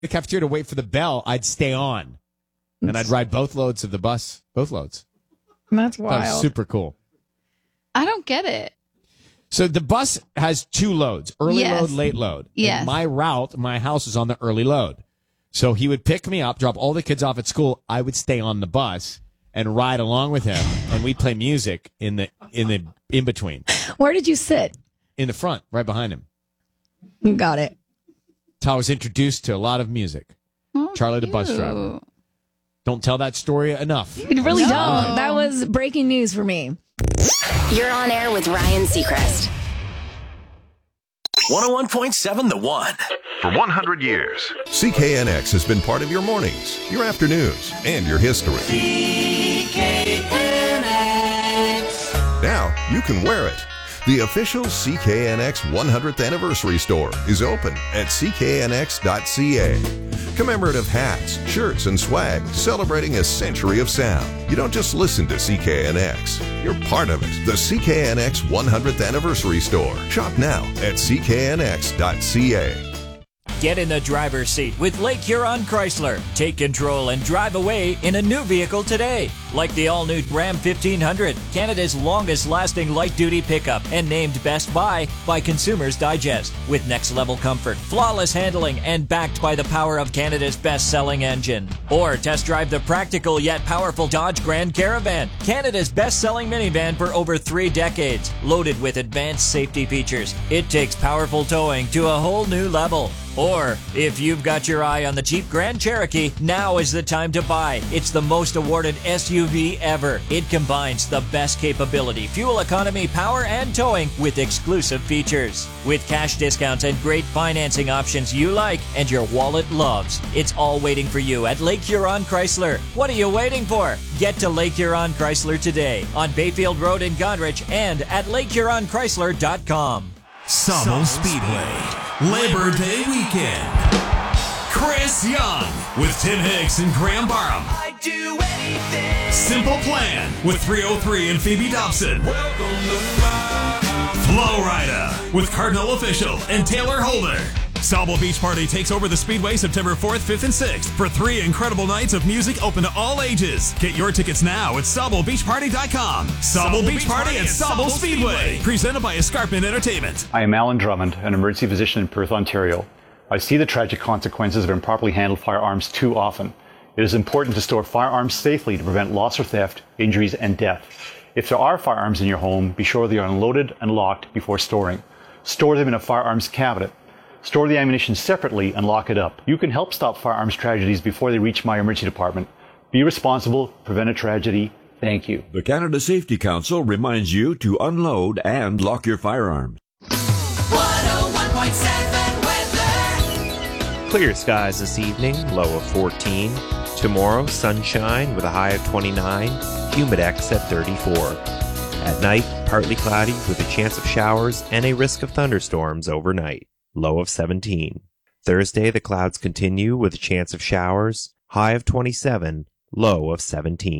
the cafeteria to wait for the bell, I'd stay on. And I'd ride both loads of the bus. Both loads. That's That wild. was super cool. I don't get it. So the bus has 2 loads, early Yes. load, late load. Yes. And my house is on the early load. So he would pick me up, drop all the kids off at school. I would stay on the bus and ride along with him, and we'd play music in between, Where did you sit? in the front, right behind him. Got it. That's how I was introduced to a lot of music. Oh, Charlie the bus driver. Don't tell that story enough. You really don't. That was breaking news for me. You're on air with Ryan Seacrest. 101.7 The One. For 100 years, CKNX has been part of your mornings, your afternoons, and your history. Now you can wear it. The official CKNX 100th anniversary store is open at cknx.ca. Commemorative hats, shirts, and swag celebrating a century of sound. You don't just listen to CKNX. You're part of it. The CKNX 100th anniversary store. Shop now at cknx.ca. Get in the driver's seat with Lake Huron Chrysler. Take control and drive away in a new vehicle today. Like the all-new Ram 1500, Canada's longest-lasting light-duty pickup and named Best Buy by Consumers Digest. With next-level comfort, flawless handling, and backed by the power of Canada's best-selling engine. Or test drive the practical yet powerful Dodge Grand Caravan, Canada's best-selling minivan for over 3 decades. Loaded with advanced safety features, it takes powerful towing to a whole new level. Or, if you've got your eye on the Jeep Grand Cherokee, now is the time to buy. It's the most awarded SUV ever. It combines the best capability, fuel economy, power, and towing with exclusive features. With cash discounts and great financing options you like and your wallet loves. It's all waiting for you at Lake Huron Chrysler. What are you waiting for? Get to Lake Huron Chrysler today on Bayfield Road in Goderich and at lakehuronchrysler.com. Sauble Speedway, Labor Day weekend. Chris Young with Tim Hicks and Graham Barham. I do anything. Simple Plan with 303 and Phoebe Dobson. Flow Rider with Cardinal Official and Taylor Holder. Sauble Beach Party takes over the Speedway September 4th, 5th, and 6th for 3 incredible nights of music open to all ages. Get your tickets now at SaubleBeachParty.com. Sauble Beach Party at Sauble Speedway. Presented by Escarpment Entertainment. I am Alan Drummond, an emergency physician in Perth, Ontario. I see the tragic consequences of improperly handled firearms too often. It is important to store firearms safely to prevent loss or theft, injuries, and death. If there are firearms in your home, be sure they are unloaded and locked before storing. Store them in a firearms cabinet. Store the ammunition separately and lock it up. You can help stop firearms tragedies before they reach my emergency department. Be responsible, prevent a tragedy. Thank you. The Canada Safety Council reminds you to unload and lock your firearms. 101.7 weather. Clear skies this evening, low of 14. Tomorrow, sunshine with a high of 29, humidex at 34. At night, partly cloudy with a chance of showers and a risk of thunderstorms overnight. Low of 17. Thursday, the clouds continue with a chance of showers, high of 27, low of 17.